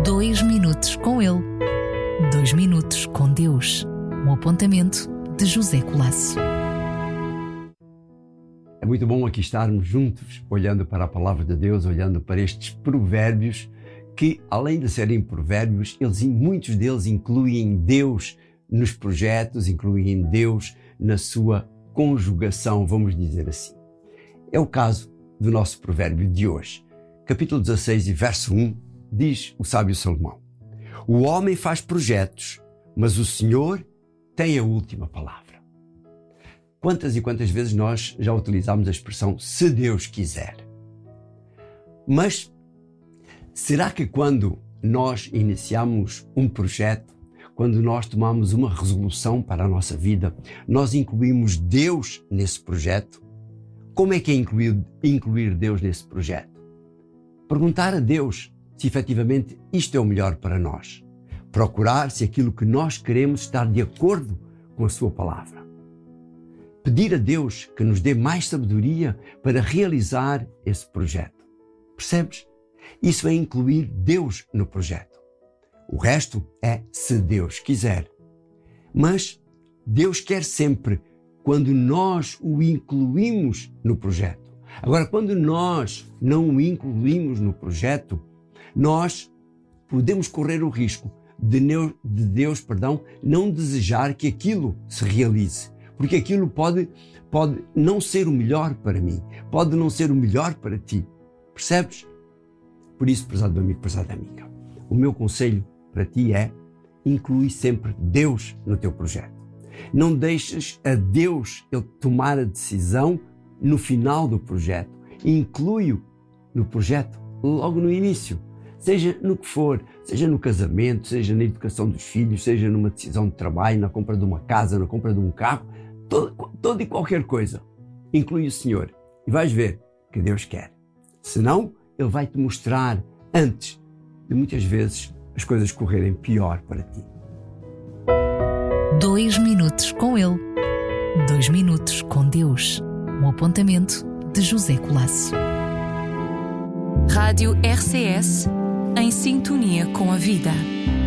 2 minutos com ele. 2 minutos com Deus. Um apontamento de José Colasso. É muito bom aqui estarmos juntos, olhando para a palavra de Deus, olhando para estes provérbios, que além de serem provérbios, muitos deles incluem Deus nos projetos, incluem Deus na sua conjugação, vamos dizer assim. É o caso do nosso provérbio de hoje. Capítulo 16 e verso 1, diz o sábio Salomão: o homem faz projetos, mas o Senhor tem a última palavra. Quantas e quantas vezes nós já utilizamos a expressão "se Deus quiser"? Mas será que quando nós iniciamos um projeto, quando nós tomamos uma resolução para a nossa vida, nós incluímos Deus nesse projeto? Como é que é incluir Deus nesse projeto? Perguntar a Deus se efetivamente isto é o melhor para nós. Procurar se aquilo que nós queremos está de acordo com a sua palavra. Pedir a Deus que nos dê mais sabedoria para realizar esse projeto. Percebes? Isso é incluir Deus no projeto. O resto é se Deus quiser. Mas Deus quer sempre quando nós o incluímos no projeto. Agora, quando nós não o incluímos no projeto, nós podemos correr o risco de Deus não desejar que aquilo se realize. Porque aquilo pode não ser o melhor para mim, pode não ser o melhor para ti. Percebes? Por isso, prezado amigo, prezada amiga, o meu conselho para ti é: inclui sempre Deus no teu projeto. Não deixes a Deus ele tomar a decisão no final do projeto. Inclui-o no projeto logo no início. Seja no que for, seja no casamento, seja na educação dos filhos, seja numa decisão de trabalho, na compra de uma casa, na compra de um carro, toda e qualquer coisa. Inclui o Senhor e vais ver que Deus quer. Senão, Ele vai te mostrar antes de muitas vezes as coisas correrem pior para ti. 2 minutos com Ele. 2 minutos com Deus. Um apontamento de José Colasso. Rádio RCS, em sintonia com a vida.